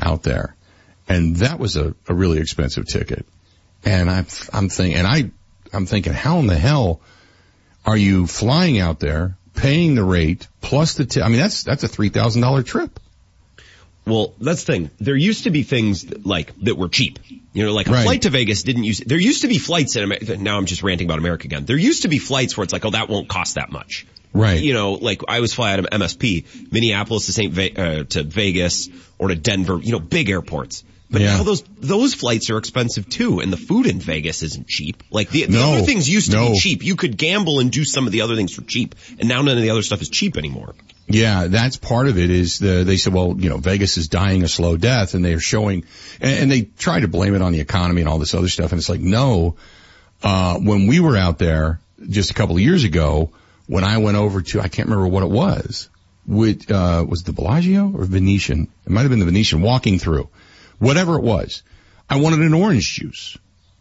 out there. And that was a really expensive ticket. And I'm thinking, how in the hell are you flying out there, paying the rate, plus the that's a $3,000 trip. Well, that's the thing. There used to be things that were cheap. A flight to Vegas there used to be flights now I'm just ranting about America again. There used to be flights where it's like, oh, that won't cost that much. Right. I always fly out of MSP, Minneapolis to Vegas or to Denver, big airports. But now those flights are expensive too, and the food in Vegas isn't cheap. The other things used to be cheap. You could gamble and do some of the other things for cheap, and now none of the other stuff is cheap anymore. Yeah, that's part of it is they said, well, Vegas is dying a slow death, and they're showing, and they try to blame it on the economy and all this other stuff, and it's like, no, when we were out there just a couple of years ago, when I went over to, I can't remember what it was it the Bellagio or Venetian? It might have been the Venetian, walking through. Whatever it was, I wanted an orange juice.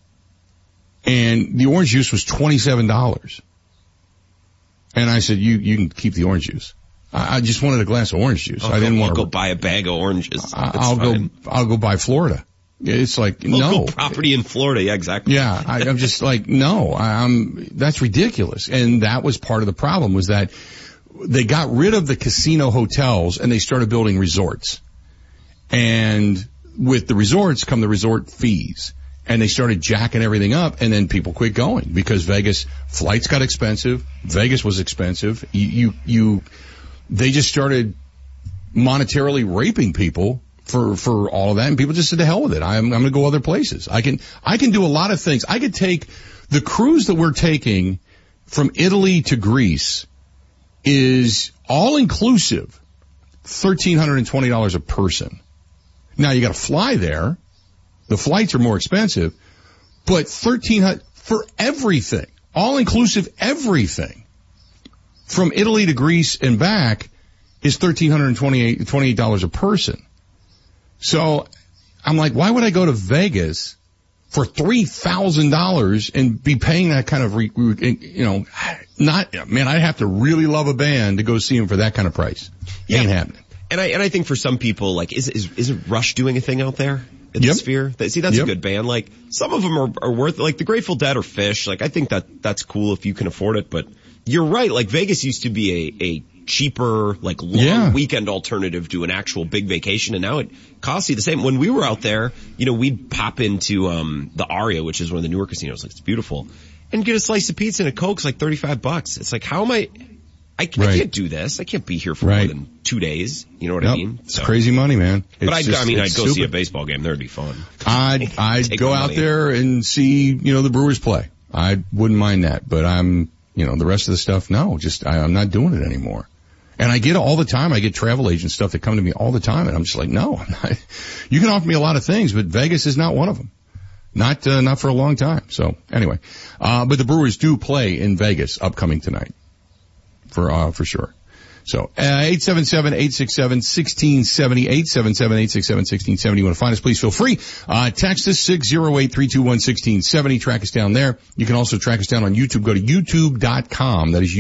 And the orange juice was $27. And I said, you can keep the orange juice. I just wanted a glass of orange juice. I didn't want to go buy a bag of oranges. I'll go buy Florida. It's like, local property in Florida. Yeah, exactly. Yeah. I'm just like, no, that's ridiculous. And that was part of the problem, was that they got rid of the casino hotels and they started building resorts. And with the resorts come the resort fees. And they started jacking everything up, and then people quit going because Vegas flights got expensive. Vegas was expensive. They just started monetarily raping people for all of that, and people just said, to hell with it. I'm going to go other places. I can do a lot of things. I could take the cruise that we're taking from Italy to Greece is all inclusive, $1,320 a person. Now you got to fly there. The flights are more expensive, but $1,300 for everything, all inclusive everything from Italy to Greece and back is $1,328 a person. So I'm like, why would I go to Vegas for $3,000 and be paying that kind of, I'd have to really love a band to go see them for that kind of price. Yeah. Ain't happening. And I think for some people, isn't Rush doing a thing out there in the Sphere? See, that's a good band. Some of them are worth, the Grateful Dead or Fish. I think that's cool if you can afford it. But you're right. Vegas used to be a cheaper, long weekend alternative to an actual big vacation. And now it costs you the same. When we were out there, we'd pop into, the Aria, which is one of the newer casinos. It's beautiful. And get a slice of pizza and a Coke. It's $35. It's how am I can't do this. I can't be here for more than 2 days. You know what I mean? It's crazy money, man. But I'd go see a baseball game. That'd be fun. I'd go out there and see, the Brewers play. I wouldn't mind that. But the rest of the stuff, no, I'm not doing it anymore. And I get all the time, I get travel agent stuff that come to me all the time, and I'm just like, no, I'm not. You can offer me a lot of things, but Vegas is not one of them. Not for a long time. So anyway, but the Brewers do play in Vegas upcoming tonight. For sure. So, 877-867-1670, 877-867-1670. You want to find us, please feel free. Text us 608-321-1670. Track us down there. You can also track us down on YouTube. Go to youtube.com. That is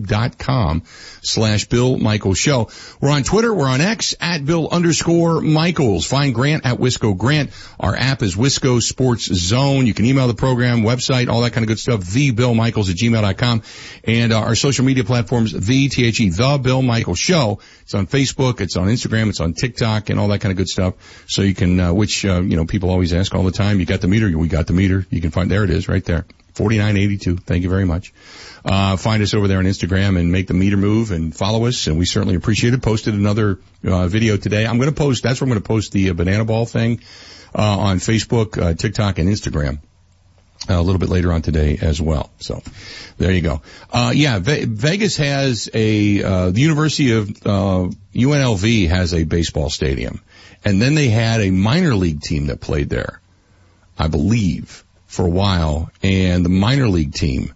youtube.com/Bill Michaels Show. We're on Twitter. We're on X @Bill_Michaels. Find Grant @Wisco Grant. Our app is Wisco Sports Zone. You can email the program, website, all that kind of good stuff. TheBillMichaels@gmail.com. And our social media platforms, The Bill Michaels Show. It's on Facebook, it's on Instagram, it's on TikTok, and all that kind of good stuff. So you can, people always ask all the time, you got the meter? We got the meter. You can find, there it is, right there. 4982. Thank you very much. Find us over there on Instagram and make the meter move and follow us, and we certainly appreciate it. Posted another, video today. That's where I'm going to post the banana ball thing, on Facebook, TikTok, and Instagram. A little bit later on today as well. So there you go. Vegas has the University of, UNLV has a baseball stadium. And then they had a minor league team that played there, I believe, for a while. And the minor league team,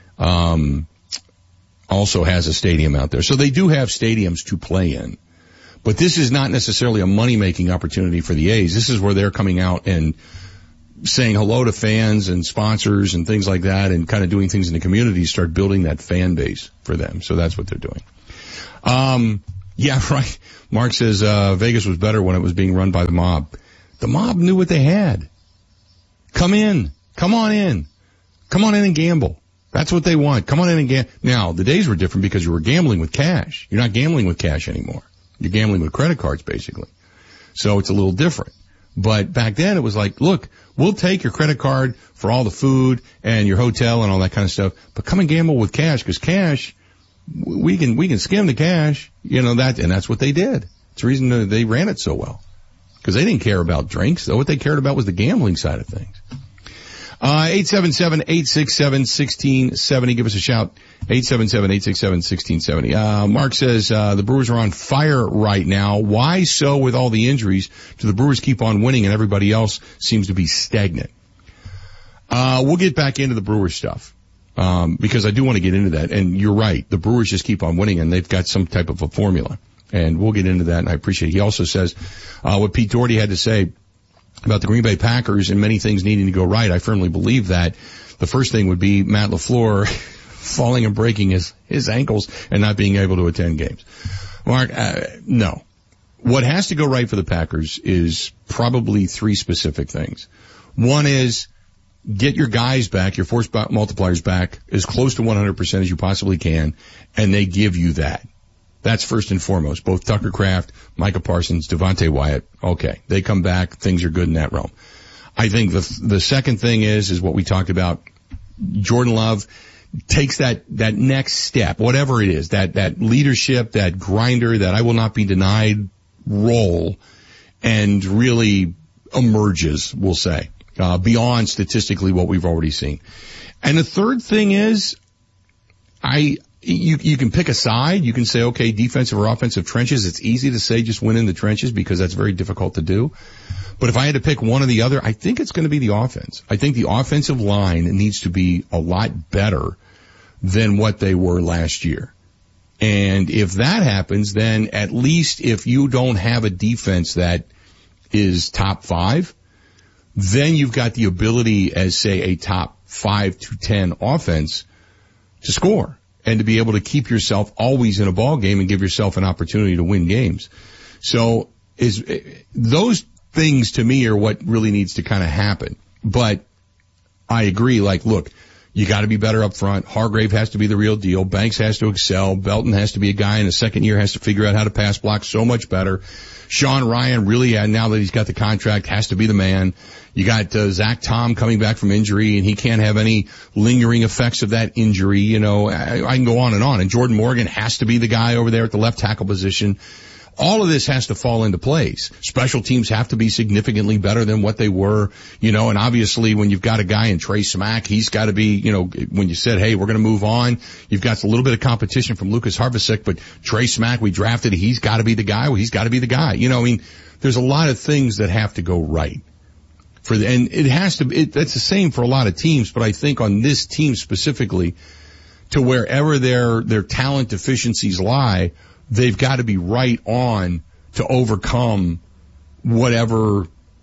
also has a stadium out there. So they do have stadiums to play in. But this is not necessarily a money-making opportunity for the A's. This is where they're coming out and saying hello to fans and sponsors and things like that, and kind of doing things in the community to start building that fan base for them. So that's what they're doing. Yeah, right. Mark says, Vegas was better when it was being run by the mob. The mob knew what they had. Come in. Come on in. Come on in and gamble. That's what they want. Come on in and gamble. Now, the days were different because you were gambling with cash. You're not gambling with cash anymore. You're gambling with credit cards, basically. So it's a little different. But back then it was like, look, we'll take your credit card for all the food and your hotel and all that kind of stuff, but come and gamble with cash, because cash, we can skim the cash, and that's what they did. It's the reason they ran it so well. Because they didn't care about drinks. What they cared about was the gambling side of things. 877-867-1670. Give us a shout. 877-867-1670. Mark says, the Brewers are on fire right now. Why so with all the injuries? Do the Brewers keep on winning and everybody else seems to be stagnant? We'll get back into the Brewers stuff. Because I do want to get into that. And you're right. The Brewers just keep on winning and they've got some type of a formula. And we'll get into that, and I appreciate it. He also says, what Pete Doherty had to say about the Green Bay Packers and many things needing to go right. I firmly believe that. The first thing would be Matt LaFleur falling and breaking his ankles and not being able to attend games. Mark, no. What has to go right for the Packers is probably three specific things. One is get your guys back, your force multipliers back as close to 100% as you possibly can, and they give you that. That's first and foremost. Both Tucker Kraft, Micah Parsons, Devontae Wyatt. Okay. They come back. Things are good in that realm. I think the second thing is what we talked about. Jordan Love takes that next step, whatever it is, that leadership, that grinder, that I will not be denied role, and really emerges, we'll say, beyond statistically what we've already seen. And the third thing is, You can pick a side. You can say, okay, defensive or offensive trenches. It's easy to say just win in the trenches because that's very difficult to do. But if I had to pick one or the other, I think it's going to be the offense. I think the offensive line needs to be a lot better than what they were last year. And if that happens, then at least if you don't have a defense that is top 5, then you've got the ability as, say, a top 5 to 10 offense to score and to be able to keep yourself always in a ball game and give yourself an opportunity to win games. So those things to me are what really needs to kind of happen. But I agree, look, you got to be better up front. Hargrave has to be the real deal. Banks has to excel. Belton has to be a guy in the second year, has to figure out how to pass block so much better. Sean Ryan really, now that he's got the contract, has to be the man. You got Zach Tom coming back from injury, and he can't have any lingering effects of that injury. I can go on. And Jordan Morgan has to be the guy over there at the left tackle position. All of this has to fall into place. Special teams have to be significantly better than what they were, and obviously when you've got a guy in Trey Smack, he's got to be, when you said, hey, we're going to move on, you've got a little bit of competition from Lucas Harvasek, but Trey Smack, we drafted, he's got to be the guy. Well, he's got to be the guy. There's a lot of things that have to go right. And it has to be, that's the same for a lot of teams, but I think on this team specifically, to wherever their talent deficiencies lie, they've got to be right on to overcome whatever,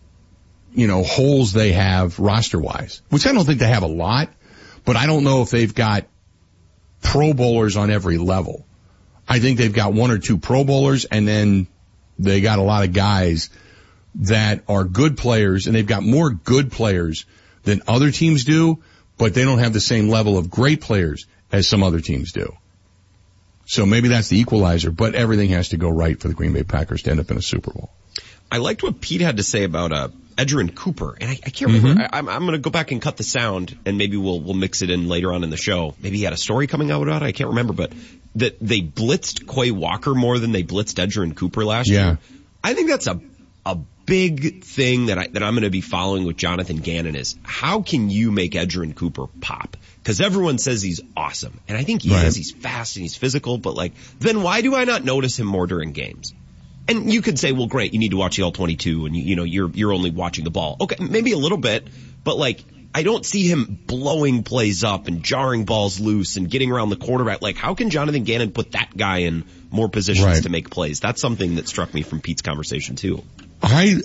holes they have roster-wise, which I don't think they have a lot, but I don't know if they've got Pro Bowlers on every level. I think they've got 1 or 2 Pro Bowlers, and then they got a lot of guys that are good players, and they've got more good players than other teams do, but they don't have the same level of great players as some other teams do. So maybe that's the equalizer, but everything has to go right for the Green Bay Packers to end up in a Super Bowl. I liked what Pete had to say about Edgerrin Cooper, and I can't remember. Mm-hmm. I'm going to go back and cut the sound, and maybe we'll mix it in later on in the show. Maybe he had a story coming out about it. I can't remember, but that they blitzed Quay Walker more than they blitzed Edgerrin Cooper last year. I think that's a big thing that I'm going to be following with Jonathan Gannon is how can you make Edgerrin Cooper pop? Because everyone says he's awesome, and I think he is. He's fast and he's physical, but then why do I not notice him more during games? And you could say, well, great, you need to watch the All-22, and you're only watching the ball. Okay, maybe a little bit, but I don't see him blowing plays up and jarring balls loose and getting around the quarterback. How can Jonathan Gannon put that guy in more positions to make plays? That's something that struck me from Pete's conversation too. I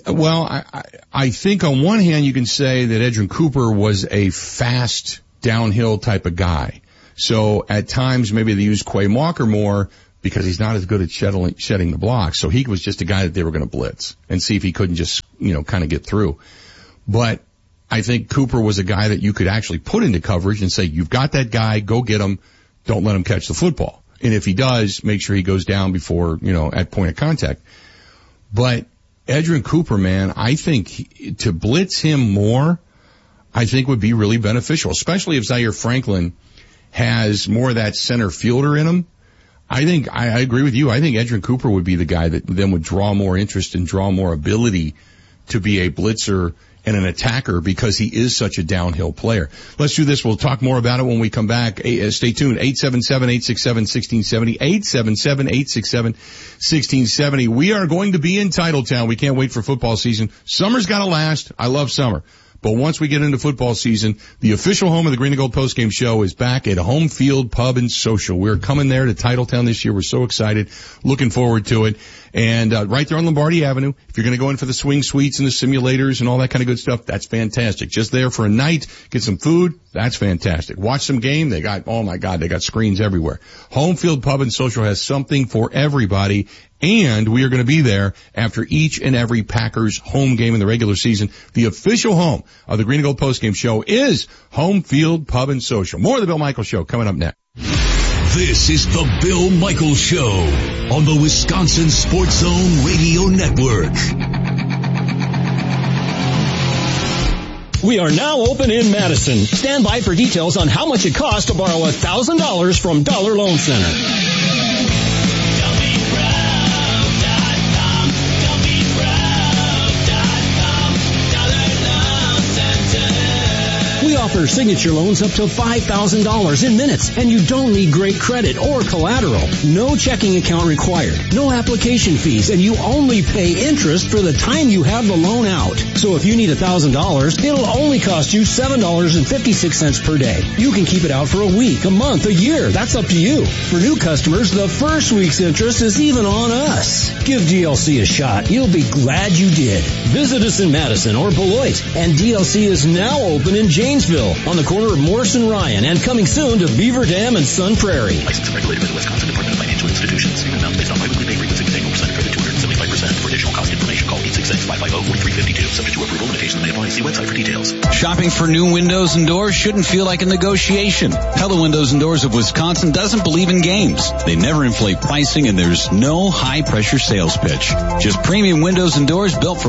think on one hand you can say that Edgerrin Cooper was a fast downhill type of guy. So at times maybe they use Quay Walker more because he's not as good at shedding the block. So he was just a guy that they were going to blitz and see if he couldn't just, kind of get through. But I think Cooper was a guy that you could actually put into coverage and say, you've got that guy, go get him, don't let him catch the football. And if he does, make sure he goes down before, at point of contact. But Edgerrin Cooper, man, I think to blitz him more, I think would be really beneficial, especially if Zaire Franklin has more of that center fielder in him. I agree with you. I think Edgerrin Cooper would be the guy that then would draw more interest and draw more ability to be a blitzer and an attacker because he is such a downhill player. Let's do this. We'll talk more about it when we come back. Stay tuned. 877-867-1670. 877-867-1670. We are going to be in Titletown. We can't wait for football season. Summer's got to last. I love summer. But once we get into football season, the official home of the Green and Gold Postgame Show is back at Home Field Pub and Social. We're coming there to Titletown this year. We're so excited. Looking forward to it. And right there on Lombardi Avenue, if you're going to go in for the swing suites and the simulators and all that kind of good stuff, that's fantastic. Just there for a night, get some food, that's fantastic. Watch some game, they got screens everywhere. Home Field Pub and Social has something for everybody. And we are going to be there after each and every Packers home game in the regular season. The official home of the Green and Gold Postgame Show is Home Field Pub and Social. More of the Bill Michaels Show coming up next. This is the Bill Michaels Show on the Wisconsin Sports Zone Radio Network. We are now open in Madison. Stand by for details on how much it costs to borrow $1,000 from Dollar Loan Center. We offer signature loans up to $5,000 in minutes, and you don't need great credit or collateral. No checking account required, no application fees, and you only pay interest for the time you have the loan out. So if you need $1,000, it'll only cost you $7.56 per day. You can keep it out for a week, a month, a year. That's up to you. For new customers, the first week's interest is even on us. Give DLC a shot. You'll be glad you did. Visit us in Madison or Beloit, and DLC is now open in Janesville on the corner of Morse and Ryan, and coming soon to Beaver Dam and Sun Prairie. Licensed and regulated by the Wisconsin Department of Financial Institutions. Payment amounts based on biweekly pay frequency with annual percentage rate of 275%. For additional cost information, call 866-550-4352. Subject to approval, limitations may apply. See website for details. Shopping for new windows and doors shouldn't feel like a negotiation. Pella Windows and Doors of Wisconsin doesn't believe in games. They never inflate pricing, and there's no high-pressure sales pitch. Just premium windows and doors built for